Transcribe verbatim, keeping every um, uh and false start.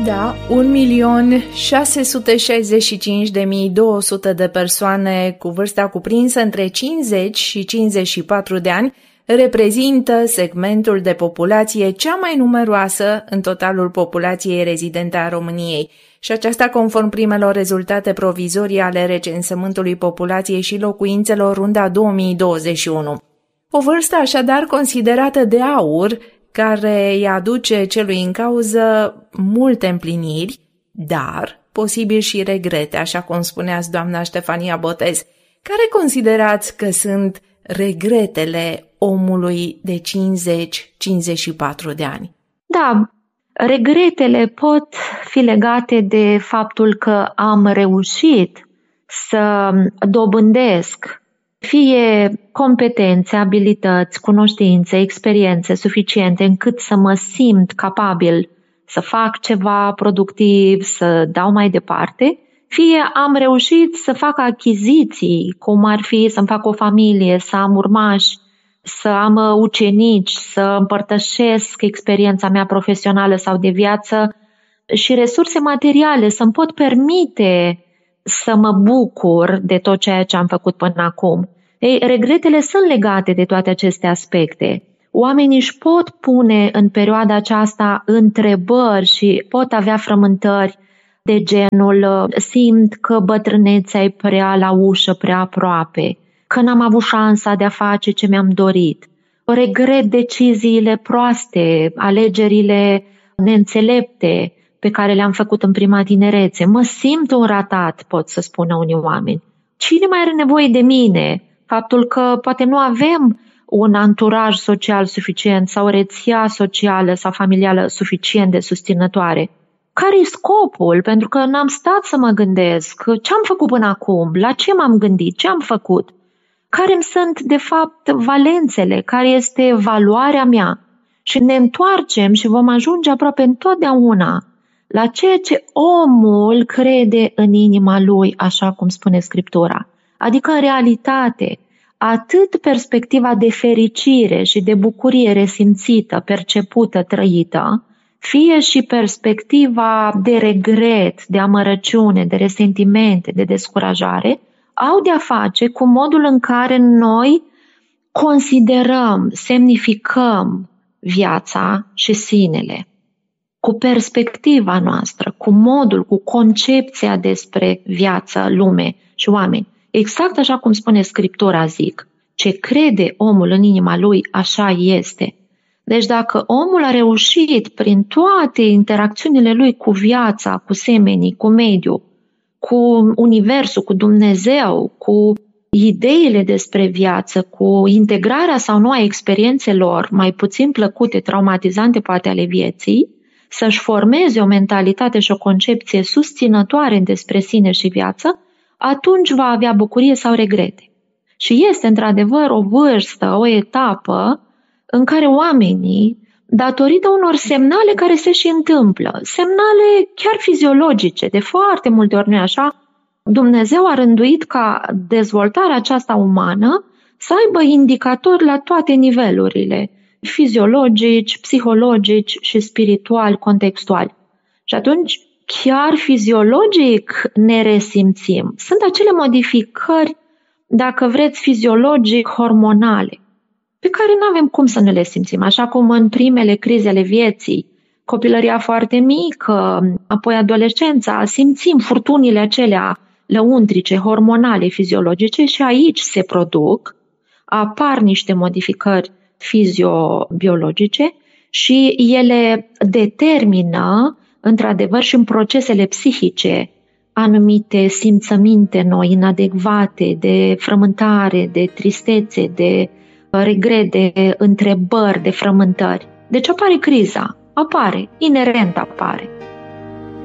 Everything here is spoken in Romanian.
Da, un milion șase sute șaizeci și cinci de mii două sute de persoane cu vârsta cuprinsă între cincizeci și cincizeci și patru de ani reprezintă segmentul de populație cea mai numeroasă în totalul populației rezidente a României, și aceasta conform primelor rezultate provizorii ale recensământului populației și locuințelor Runda două mii douăzeci și unu. O vârstă așadar considerată de aur, care îi aduce celui în cauză multe împliniri, dar posibil și regrete, așa cum spuneați, doamna Ștefania Botez. Care considerați că sunt regretele omului de cincizeci cincizeci și patru de ani? Da, regretele pot fi legate de faptul că am reușit să dobândesc fie competențe, abilități, cunoștințe, experiențe suficiente încât să mă simt capabil să fac ceva productiv, să dau mai departe, fie am reușit să fac achiziții, cum ar fi să-mi fac o familie, să am urmași, să am ucenici, să împărtășesc experiența mea profesională sau de viață și resurse materiale, să-mi pot permite să mă bucur de tot ceea ce am făcut până acum. Ei, regretele sunt legate de toate aceste aspecte. Oamenii își pot pune în perioada aceasta întrebări și pot avea frământări de genul: simt că bătrânețea e prea la ușă, prea aproape, că n-am avut șansa de a face ce mi-am dorit, regret deciziile proaste, alegerile neînțelepte pe care le-am făcut în prima tinerețe, mă simt un ratat, pot să spună unii oameni. Cine mai are nevoie de mine? Faptul că poate nu avem un anturaj social suficient sau o rețea socială sau familială suficient de susținătoare. Care-i scopul? Pentru că n-am stat să mă gândesc ce am făcut până acum, la ce m-am gândit, ce am făcut, care îmi sunt de fapt valențele, care este valoarea mea. Și ne întoarcem și vom ajunge aproape întotdeauna la ceea ce omul crede în inima lui, așa cum spune Scriptura. Adică, în realitate, atât perspectiva de fericire și de bucurie resimțită, percepută, trăită, fie și perspectiva de regret, de amărăciune, de resentimente, de descurajare, au de-a face cu modul în care noi considerăm, semnificăm viața și sinele, cu perspectiva noastră, cu modul, cu concepția despre viață, lume și oameni. Exact așa cum spune Scriptura, zic, ce crede omul în inima lui, așa este. Deci dacă omul a reușit prin toate interacțiunile lui cu viața, cu semenii, cu mediul, cu universul, cu Dumnezeu, cu ideile despre viață, cu integrarea sau nu a experiențelor mai puțin plăcute, traumatizante poate ale vieții, să-și formeze o mentalitate și o concepție susținătoare despre sine și viață, atunci va avea bucurie sau regrete. Și este într-adevăr o vârstă, o etapă în care oamenii, datorită unor semnale care se și întâmplă, semnale chiar fiziologice, de foarte multe ori nu așa, Dumnezeu a rânduit ca dezvoltarea aceasta umană să aibă indicatori la toate nivelurile, fiziologici, psihologici și spirituali, contextuali. Și atunci, chiar fiziologic ne resimțim. Sunt acele modificări, dacă vreți, fiziologic, hormonale, pe care nu avem cum să ne le simțim, așa cum în primele crize ale vieții, copilăria foarte mică, apoi adolescența, simțim furtunile acelea lăuntrice, hormonale, fiziologice și aici se produc, apar niște modificări fiziobiologice și ele determină, într-adevăr, și în procesele psihice, anumite simțăminte noi, inadecvate, de frământare, de tristețe, de regret, de întrebări, de frământări. Deci apare criza, apare, inerent apare.